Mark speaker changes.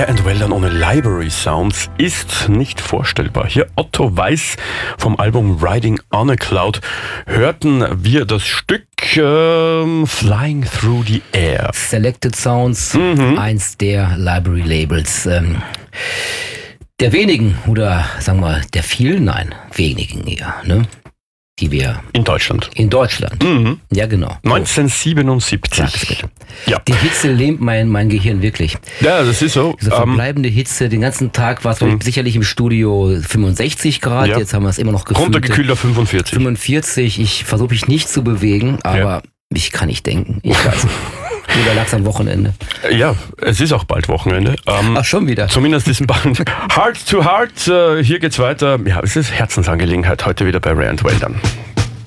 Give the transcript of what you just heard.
Speaker 1: Rare and Well Done ohne Library Sounds ist nicht vorstellbar. Hier Otto Weiß vom Album Riding on a Cloud hörten wir das Stück Flying Through the Air.
Speaker 2: Selected Sounds, eins der Library Labels. Der wenigen oder sagen wir der vielen, wenigen eher, ne? Die wir
Speaker 1: in Deutschland.
Speaker 2: Ja, genau.
Speaker 1: 1977. Ja.
Speaker 2: Die Hitze lähmt mein Gehirn wirklich.
Speaker 1: Ja, das ist so.
Speaker 2: Diese verbleibende Hitze, den ganzen Tag war es sicherlich im Studio 65 Grad, jetzt haben wir es immer noch gefühlt.
Speaker 1: Runtergekühlt auf 45.
Speaker 2: 45, ich versuche mich nicht zu bewegen, aber ich kann nicht denken. Ich weiß nicht. Oder lag's am Wochenende?
Speaker 1: Ja, es ist auch bald Wochenende.
Speaker 2: Ach, schon wieder.
Speaker 1: Zumindest diesen Band. Heart to Heart, hier geht's weiter. Ja, es ist Herzensangelegenheit heute wieder bei Rare and Well Done.